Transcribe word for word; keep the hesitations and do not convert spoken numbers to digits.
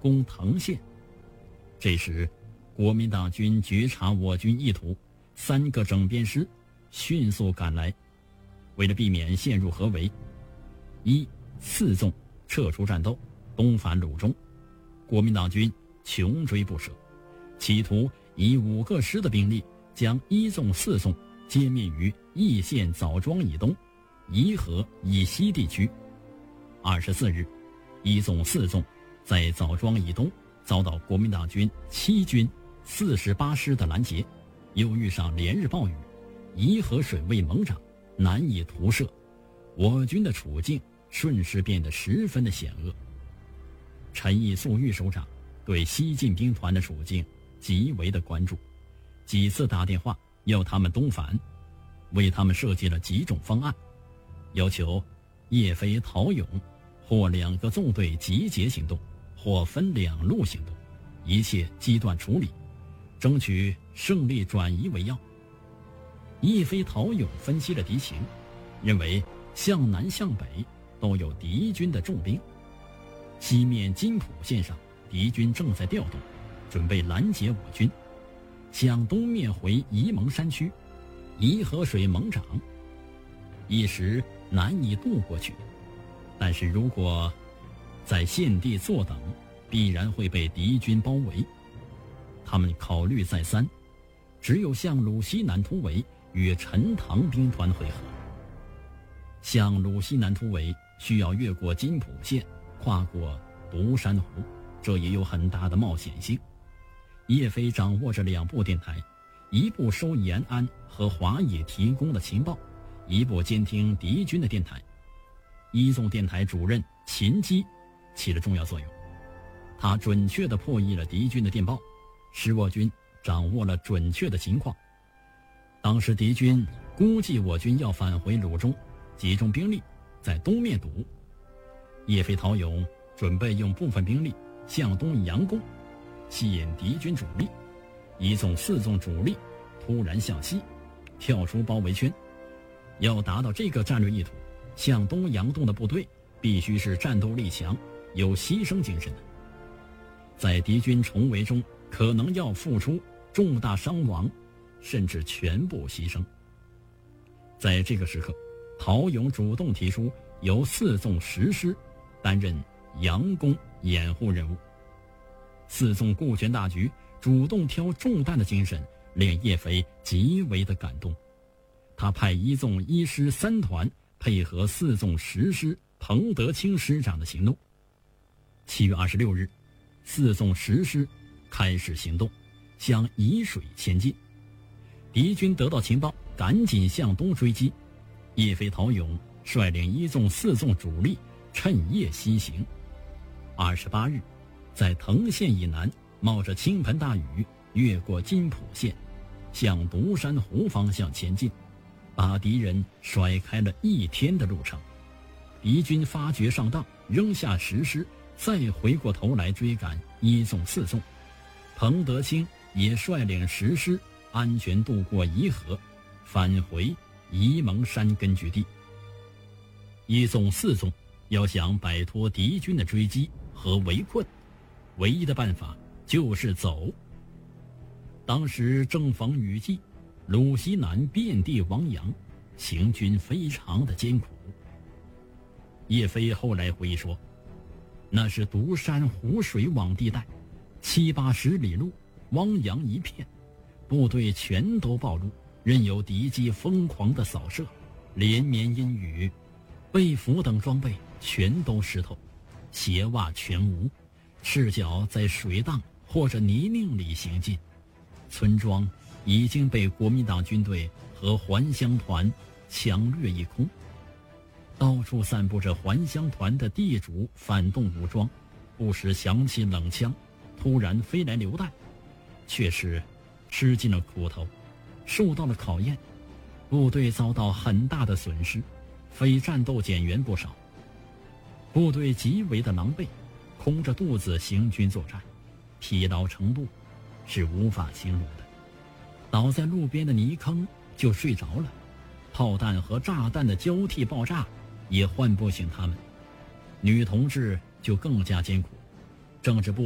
攻藤县。这时国民党军觉察我军意图，三个整编师迅速赶来。为了避免陷入合围，一四纵撤出战斗，东返鲁中。国民党军穷追不舍，企图以五个师的兵力将一纵四纵歼灭于义县枣庄以东、颐和以西地区。二十四日，一纵四纵在枣庄以东遭到国民党军七军四十八师的拦截，又遇上连日暴雨，颐和水位猛涨，难以图射，我军的处境瞬时变得十分的险恶。陈毅粟裕首长对西进兵团的处境极为的关注，几次打电话要他们东返，为他们设计了几种方案，要求叶飞、陶勇或两个纵队集结行动，或分两路行动，一切机断处理，争取胜利转移为要。叶飞、陶勇分析了敌情，认为向南向北都有敌军的重兵，西面金浦线上敌军正在调动，准备拦截我军，向东面回沂蒙山区，沂河水猛涨，一时难以渡过去。但是如果在现地坐等，必然会被敌军包围。他们考虑再三，只有向鲁西南突围，与陈塘兵团会合。向鲁西南突围需要越过金浦线，跨过独山湖，这也有很大的冒险性。叶飞掌握着两部电台，一部收延安和华野提供的情报，一部监听敌军的电台。一纵电台主任秦基起了重要作用，他准确地破译了敌军的电报，使我军掌握了准确的情况。当时敌军估计我军要返回鲁中，集中兵力在东面堵。叶飞、陶勇准备用部分兵力向东佯攻，吸引敌军主力。一纵四纵主力突然向西跳出包围圈。要达到这个战略意图，向东佯动的部队必须是战斗力强、有牺牲精神的，在敌军重围中可能要付出重大伤亡，甚至全部牺牲。在这个时刻，陶勇主动提出由四纵十师担任佯攻掩护任务。四纵顾全大局，主动挑重担的精神令叶飞极为的感动。他派一纵一师三团配合四纵十师彭德清师长的行动。七月二十六日，四纵十师开始行动，向沂水前进。敌军得到情报，赶紧向东追击。叶飞、陶勇率领一纵四纵主力趁夜西行。二十八日，在藤县以南冒着倾盆大雨，越过金浦县，向独山湖方向前进，把敌人甩开了一天的路程。敌军发觉上当，扔下十师，再回过头来追赶一纵四纵。彭德清也率领十师安全渡过沂河，返回沂蒙山根据地。一纵四纵要想摆脱敌军的追击和围困，唯一的办法就是走。当时正逢雨季，鲁西南遍地汪洋，行军非常的艰苦。叶飞后来回忆说，那是独山湖水网地带，七八十里路，汪洋一片，部队全都暴露，任由敌机疯狂的扫射，连绵阴雨，被服等装备全都湿透，鞋袜全无，赤脚在水荡或者泥泞里行进。村庄已经被国民党军队和还乡团抢掠一空，到处散布着还乡团的地主反动武装，不时响起冷枪，突然飞来榴弹，却是吃尽了苦头，受到了考验。部队遭到很大的损失，非战斗减员不少。部队极为的狼狈，空着肚子行军作战，疲劳程度是无法形容的。倒在路边的泥坑就睡着了，炮弹和炸弹的交替爆炸也唤不醒他们。女同志就更加艰苦，政治部